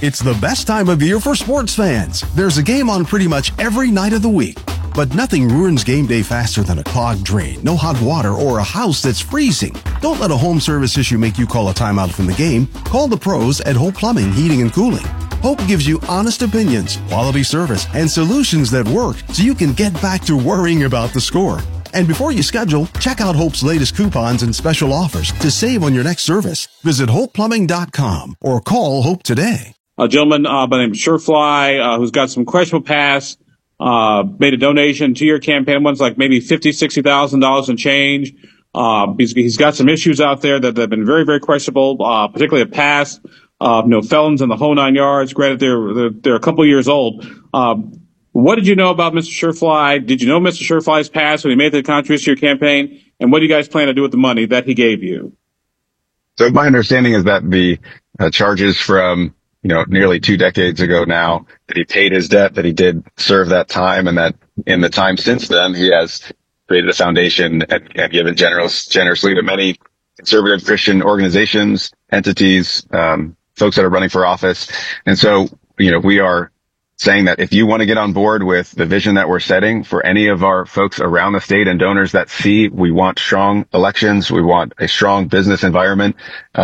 It's the best time of year for sports fans. There's a game on pretty much every night of the week. But nothing ruins game day faster than a clogged drain, no hot water, or a house that's freezing. Don't let a home service issue make you call a timeout from the game. Call the pros at Hope Plumbing, Heating, and Cooling. Hope gives you honest opinions, quality service, and solutions that work so you can get back to worrying about the score. And before you schedule, check out Hope's latest coupons and special offers to save on your next service. Visit HopePlumbing.com or call Hope today. A gentleman by the name of Surefly, who's got some questionable past, made a donation to your campaign. One's like maybe $50,000-$60,000 and change. He's got some issues out there that have been very, very questionable, particularly a past, felons in the whole 9 yards. Granted, they're a couple years old. What did you know about Mr. Surefly? Did you know Mr. Surefly's past when he made the contribution to your campaign? And what do you guys plan to do with the money that he gave you? So my understanding is that the charges from nearly 2 decades ago now, that he paid his debt, that he did serve that time, and that in the time since then, he has created a foundation and given generously to many conservative Christian organizations, entities, folks that are running for office. And so, we are saying that if you want to get on board with the vision that we're setting for any of our folks around the state and donors that see we want strong elections, we want a strong business environment,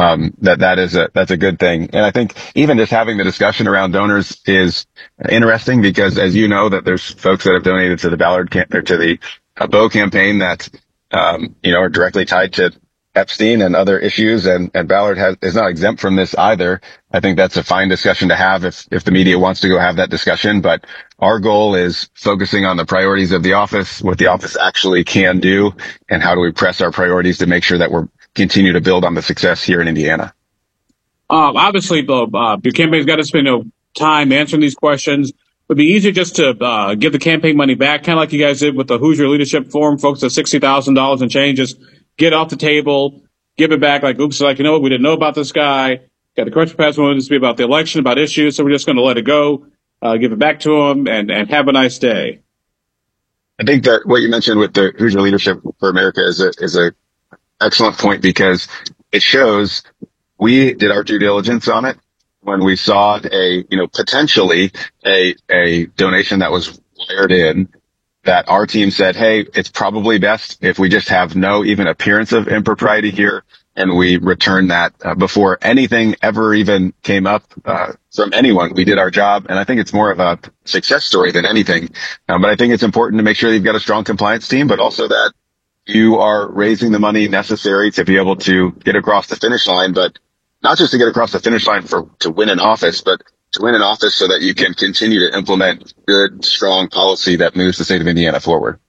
that's a good thing. And I think even just having the discussion around donors is interesting because, as you know, that there's folks that have donated to the Ballard or to the Beau campaign that are directly tied to Epstein and other issues, and Ballard is not exempt from this either. I think that's a fine discussion to have if the media wants to go have that discussion. But our goal is focusing on the priorities of the office, what the office actually can do, and how do we press our priorities to make sure that we're continue to build on the success here in Indiana. Obviously, your campaign's got to spend time answering these questions. It would be easier just to give the campaign money back, kind of like you guys did with the Hoosier Leadership Forum, folks at $60,000 and change. Just get off the table, give it back. Like, oops, we didn't know about this guy. Got the correction pass. We wanted this to be about the election, about issues. So we're just going to let it go, give it back to him, and have a nice day. I think that what you mentioned with the Hoosier Leadership for America is a excellent point because it shows we did our due diligence on it when we saw potentially a donation that was wired in, that our team said, hey, it's probably best if we just have no even appearance of impropriety here. And we returned that before anything ever even came up from anyone. We did our job. And I think it's more of a success story than anything. But I think it's important to make sure that you've got a strong compliance team, but also that you are raising the money necessary to be able to get across the finish line, but not just to get across the finish line to win an office, but to win an office so that you can continue to implement good, strong policy that moves the state of Indiana forward.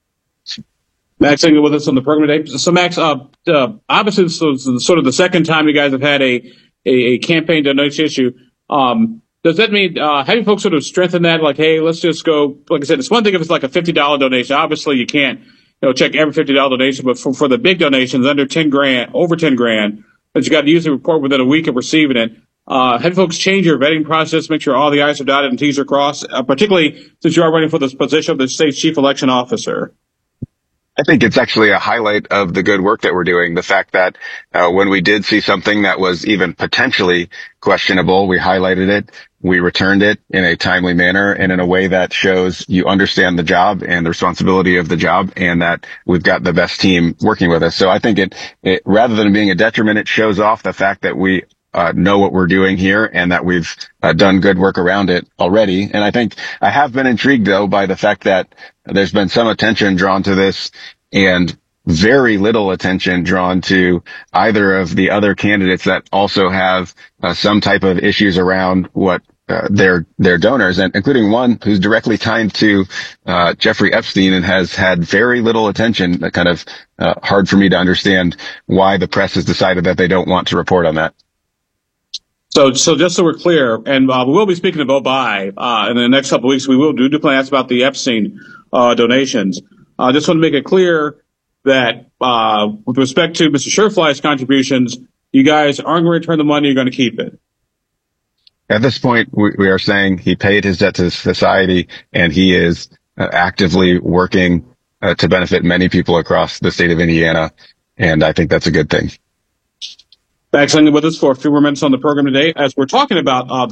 Max Engel with us on the program today. So, Max, obviously, this is sort of the second time you guys have had a campaign donation issue. Does that mean having folks sort of strengthen that? Like, hey, let's just go. Like I said, it's one thing if it's like a $50 donation. Obviously, you can't check every $50 donation, but for the big donations under $10,000, over $10,000, that you got to use the report within a week of receiving it. Have folks change your vetting process, make sure all the I's are dotted and T's are crossed, particularly since you are running for this position of the state's chief election officer? I think it's actually a highlight of the good work that we're doing. The fact that when we did see something that was even potentially questionable, we highlighted it, we returned it in a timely manner and in a way that shows you understand the job and the responsibility of the job and that we've got the best team working with us. So I think it rather than being a detriment, it shows off the fact that we know what we're doing here and that we've done good work around it already. And I think I have been intrigued, though, by the fact that there's been some attention drawn to this and very little attention drawn to either of the other candidates that also have some type of issues around what their donors, and including one who's directly tied to Jeffrey Epstein and has had very little attention. Kind of hard for me to understand why the press has decided that they don't want to report on that. So just so we're clear, and we will be speaking to Beau Bye in the next couple of weeks. We will do plan to ask about the Epstein donations. I just want to make it clear that with respect to Mr. Surefly's contributions, you guys aren't going to return the money. You're going to keep it. At this point, we are saying he paid his debt to society, and he is actively working to benefit many people across the state of Indiana, and I think that's a good thing. Thanks for hanging with us for a few more minutes on the program today as we're talking about